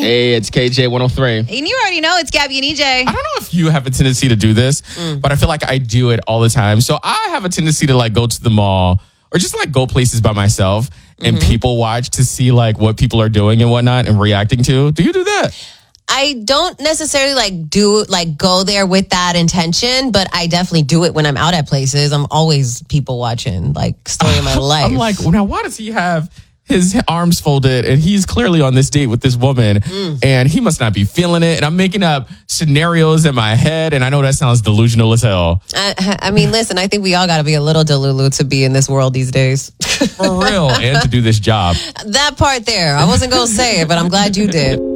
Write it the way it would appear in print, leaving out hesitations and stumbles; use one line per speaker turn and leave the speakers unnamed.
Hey, it's KJ 103.
And you already know it's Gabby and EJ.
I don't know if you have a tendency to do this, but I feel like I do it all the time. So I have a tendency to like go to the mall or just like go places by myself and people watch to see like what people are doing and whatnot and reacting to. Do you do that?
I don't necessarily go there with that intention, but I definitely do it when I'm out at places. I'm always people watching, like story of my life.
I'm like, now why does he have his arms folded and he's clearly on this date with this woman and he must not be feeling it, and I'm making up scenarios in my head, and I know that sounds delusional as hell.
I mean, listen, I think we all got to be a little delulu to be in this world these days.
For real, and to do this job.
That part there, I wasn't going to say it, but I'm glad you did.